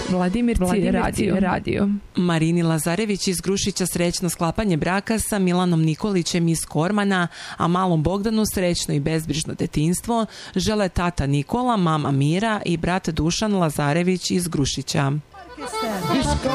Vladimir radio. Marini Lazarević iz Grušića srećno sklapanje braka sa Milanom Nikolićem iz Kormana, a malom Bogdanu srećno i bezbrižno detinjstvo žele tata Nikola, mama Mira i brat Dušan Lazarević iz Grušića.